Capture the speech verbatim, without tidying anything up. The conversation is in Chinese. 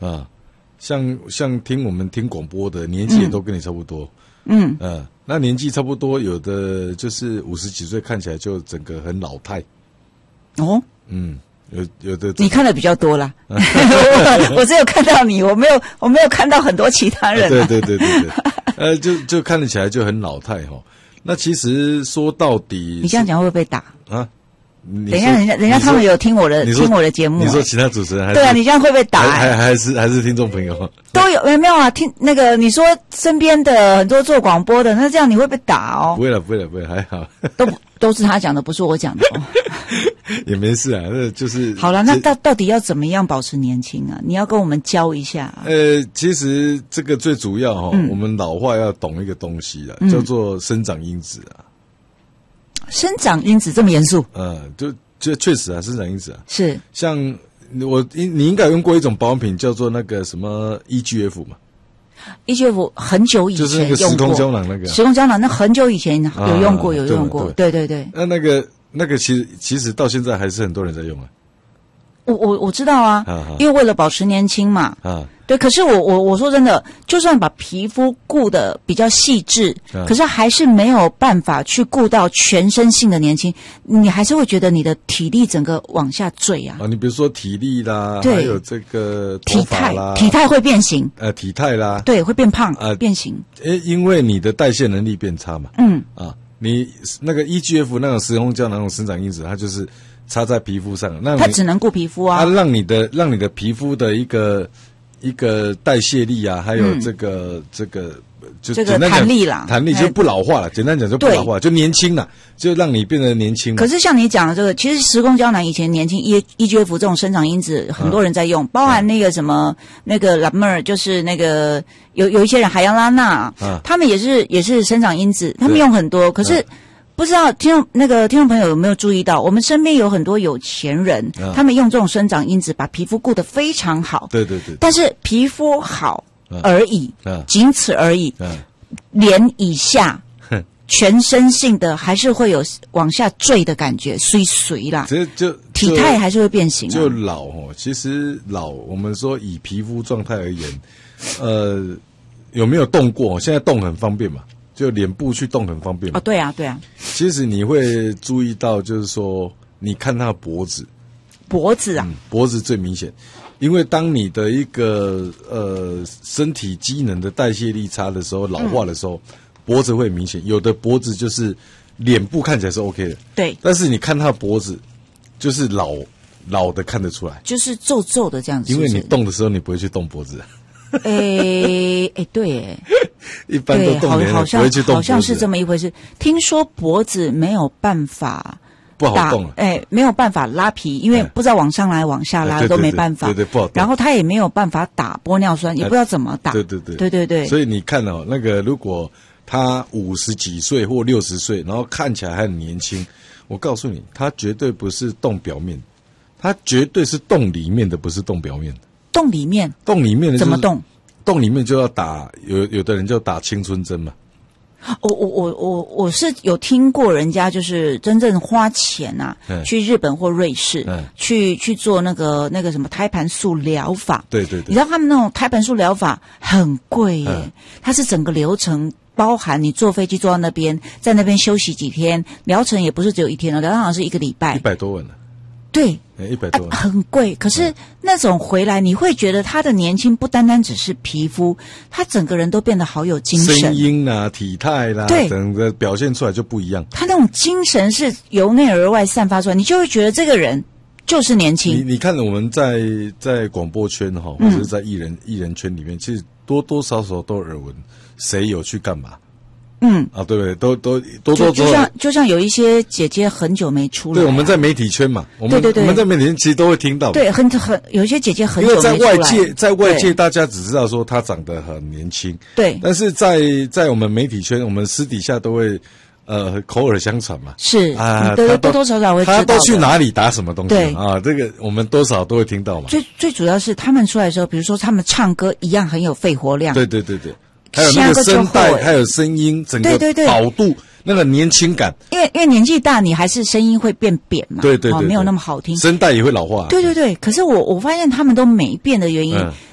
啊，像像听我们听广播的年纪也都跟你差不多。 嗯嗯、呃，那年纪差不多，有的就是五十几岁，看起来就整个很老态。 哦， 嗯，有有的你看的比较多啦，我, 我只有看到你，我没有我没有看到很多其他人、啊。 对对对对对，呃，就就看起来就很老态哈。那其实说到底， 你这样讲会不会被打啊？ 等一下，人家人家他们有听我的听我的节目、啊。 你说其他主持人还是对啊？你这样会不会打、欸？ 还还还是还是听众朋友都有没有啊？听那个你说身边的很多做广播的，那这样你会被打哦？ 不会了，不会了，不会，还好。 都都是他讲的，不是我讲的哦。 也没事啊，那就是好了。那到到底要怎么样保持年轻啊？你要跟我们教一下、啊。 呃，其实这个最主要哈、哦嗯， 我们老话要懂一个东西啊、 嗯， 叫做生长因子啊。 生长因子这么严肃？ 呃，就就确实啊，生长因子啊， 是像我你应该有用过一种保养品，叫做那个什么 E G F 嘛。 E G F 很久以前就是那个时空胶囊那个时空胶囊，那很久以前有用过，啊、有用过，对对对。 那那个那个其实其实到现在还是很多人在用啊。 我我我知道啊，啊因为为了保持年轻嘛。啊，对。可是我我我说真的，就算把皮肤顾得比较细致，啊、可是还是没有办法去顾到全身性的年轻，你还是会觉得你的体力整个往下坠啊。 啊，你比如说体力啦，还有这个头发啦， 体态体态会变形。 呃，体态啦， 对，会变胖，呃，变形。 诶，因为你的代谢能力变差嘛。 嗯。 啊，你那个 E G F 那种时空胶囊那种生长因子，它就是擦在皮肤上，那它只能顾皮肤啊。 它让你的让你的皮肤的一个一个代谢力啊，还有这个、嗯、这个就这个弹力啦， 弹力就不老化了。简单讲就不老化，就年轻了，就让你变得年轻。 可是像你讲的这个，其实时空胶囊以前年轻 E E G F 这种生长因子，很多人在用，嗯、包含那个什么、嗯、那个拉妹儿，就是那个有有一些人海洋拉娜，嗯、他们也是也是生长因子，他们用很多，可是。嗯不知道听众那个听众朋友有没有注意到，我们身边有很多有钱人，啊、他们用这种生长因子把皮肤顾得非常好。 对对 对, 对。 但是皮肤好而已， 啊、 仅此而已。啊、脸以下，全身性的还是会有往下坠的感觉，衰衰啦。 这就体态还是会变形、啊。 就老哦，其实老，我们说以皮肤状态而言，呃，有没有动过？现在动很方便嘛。就脸部去动很方便嘛。 哦，对啊，对啊。 其实你会注意到，就是说，你看他的脖子， 脖子啊、 嗯，脖子最明显，因为当你的一个呃身体机能的代谢力差的时候，老化的时候，嗯、脖子会明显。有的脖子就是脸部看起来是 OK 的， 对， 但是你看他的脖子，就是老老的看得出来， 就是皱皱的这样子。 因为你动的时候，你不会去动脖子。 诶诶，对诶， 一般都动脸， 好像不会去动脖子， 好像是这么一回事。听说脖子没有办法不好动了， 哎，没有办法拉皮，因为不知道往上拉、往下拉、 哎、 都没办法， 对 对, 对, 对，不好动。 然后他也没有办法打玻尿酸，也不知道怎么打。 对对对， 对对对。 所以你看哦，那个如果他五十几岁或六十岁，然后看起来还很年轻，我告诉你，他绝对不是动表面，他绝对是动里面的，不是动表面的。 动里面， 动里面的、就是、 怎么动？ 动里面就要打，有有的人就打青春针嘛。 我我我我我是有听过人家就是真正花钱啊，嗯、去日本或瑞士，嗯、去去做那个那个什么胎盘素疗法。 对对对， 你知道他们那种胎盘素疗法很贵耶，嗯、它是整个流程。包含你坐飞机坐到那边，在那边休息几天，疗程也不是只有一天了，疗程好像是一个礼拜， 一百多万了。 对， 一百多万、 啊，很贵。可是那种回来，你会觉得他的年轻不单单只是皮肤，他整个人都变得好有精神， 声音啊、体态啦， 对， 整个表现出来就不一样。 他那种精神是由内而外散发出来，你就会觉得这个人就是年轻。 你你看我们在在广播圈哈，或者是在艺人、嗯、艺人圈里面，其实多多少少都耳闻。谁有去干嘛？ 嗯啊，对不对？都都多多就像就像有一些姐姐很久没出来、啊， 对，我们在媒体圈嘛，我们对对对， 我们在媒体圈其实都会听到， 对，很很有一些姐姐很久没出来， 因为在外界在外界大家只知道说她长得很年轻， 对， 但是在在我们媒体圈，我们私底下都会呃口耳相传嘛， 是啊， 对，多多少少会知道他都去哪里打什么东西， 对啊，这个我们多少都会听到嘛。 最最主要是他们出来的时候，比如说他们唱歌一样很有肺活量， 对对对对。还有那个声带，还有声音，整个饱度，那个年轻感。 因为因为年纪大，你还是声音会变扁嘛， 对对 对, 對、哦， 没有那么好听， 声带也会老化。 对对对，可是我我发现他们都没变的原因，嗯、